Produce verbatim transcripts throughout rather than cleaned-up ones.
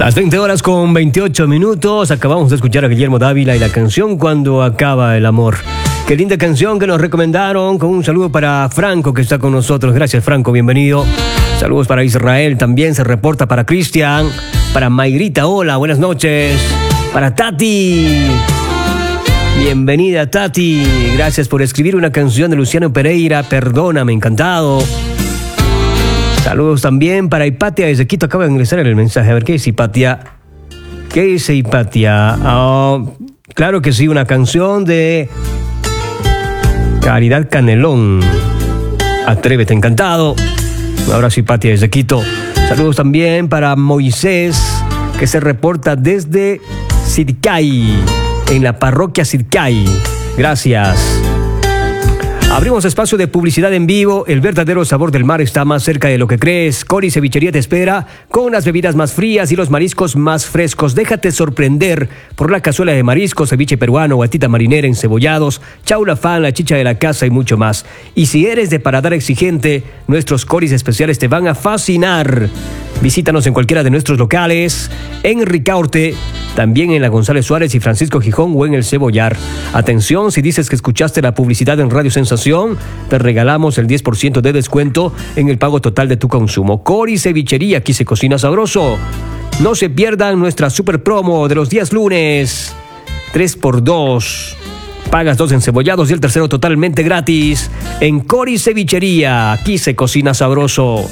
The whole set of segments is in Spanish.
Las veinte horas con veintiocho minutos. Acabamos de escuchar a Guillermo Dávila y la canción Cuando acaba el amor. Qué linda canción que nos recomendaron. Con un saludo para Franco, que está con nosotros. Gracias, Franco, bienvenido. Saludos para Israel, también se reporta para Cristian. Para Mayrita, hola, buenas noches. Para Tati, bienvenida, Tati. Gracias por escribir una canción de Luciano Pereira. Perdóname, encantado. Saludos también para Hipatia desde Quito. Acaba de ingresar el mensaje. A ver, ¿qué dice Hipatia? ¿Qué dice Hipatia? Oh, claro que sí, una canción de Caridad Canelón. Atrévete, encantado. Un abrazo, Hipatia desde Quito. Saludos también para Moisés, que se reporta desde Sircay, en la parroquia Sircay. Gracias. Abrimos espacio de publicidad en vivo. El verdadero sabor del mar está más cerca de lo que crees. Cori Cevichería te espera con las bebidas más frías y los mariscos más frescos. Déjate sorprender por la cazuela de mariscos, ceviche peruano, guatita marinera, encebollados, chaula fan, la chicha de la casa y mucho más. Y si eres de paladar exigente, nuestros coris especiales te van a fascinar. Visítanos en cualquiera de nuestros locales, en Ricaurte, también en la González Suárez y Francisco Gijón o en el Cebollar. Atención, si dices que escuchaste la publicidad en Radio Sensación, te regalamos el diez por ciento de descuento en el pago total de tu consumo. Cori Cevichería, aquí se cocina sabroso. No se pierdan nuestra super promo de los días lunes. tres por dos. Pagas dos encebollados y el tercero totalmente gratis. En Cori Cevichería, aquí se cocina sabroso.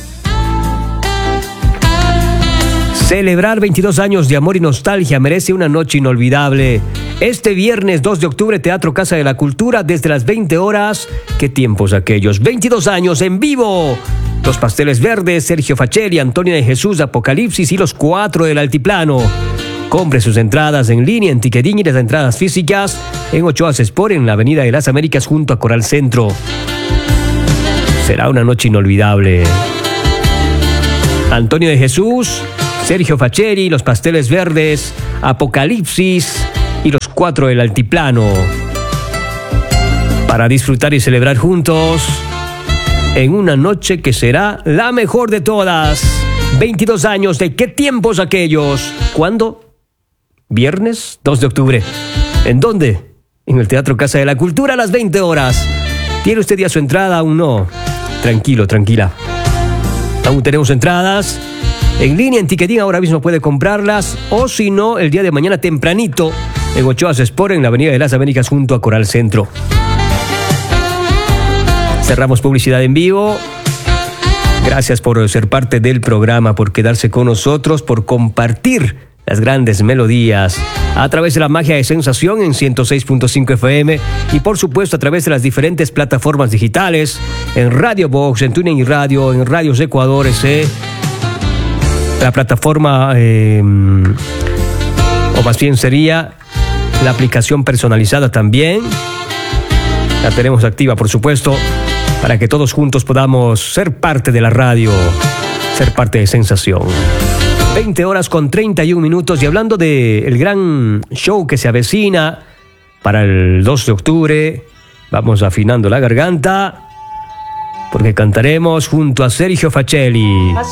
Celebrar veintidós años de amor y nostalgia merece una noche inolvidable. Este viernes dos de octubre, Teatro Casa de la Cultura, desde las veinte horas. ¿Qué tiempos aquellos? veintidós años en vivo. Los Pasteles Verdes, Sergio Facelli, Antonio de Jesús, Apocalipsis y los Cuatro del Altiplano. Compre sus entradas en línea en Ticketing y las entradas físicas en Ochoa Sport, en la Avenida de las Américas junto a Coral Centro. Será una noche inolvidable. Antonio de Jesús, Sergio Facelli, los Pasteles Verdes, Apocalipsis y los Cuatro del Altiplano. Para disfrutar y celebrar juntos en una noche que será la mejor de todas. veintidós años de ¿qué tiempos aquellos? ¿Cuándo? Viernes dos de octubre. ¿En dónde? En el Teatro Casa de la Cultura a las veinte horas. ¿Tiene usted ya su entrada? Aún no. Tranquilo, tranquila. Aún tenemos entradas. En línea, en Ticketing, ahora mismo puede comprarlas. O si no, el día de mañana tempranito, en Ochoa Sport, en la Avenida de las Américas, junto a Coral Centro. Cerramos publicidad en vivo. Gracias por ser parte del programa, por quedarse con nosotros, por compartir las grandes melodías a través de la magia de Sensación en ciento seis punto cinco F M y por supuesto a través de las diferentes plataformas digitales, en Radio Box, en TuneIn Radio, en Radios Ecuador S, la plataforma, eh, o más bien sería la aplicación personalizada también. La tenemos activa, por supuesto, para que todos juntos podamos ser parte de la radio, ser parte de Sensación. veinte horas con treinta y un minutos. Y hablando del gran show que se avecina para el dos de octubre, vamos afinando la garganta, porque cantaremos junto a Sergio Facelli.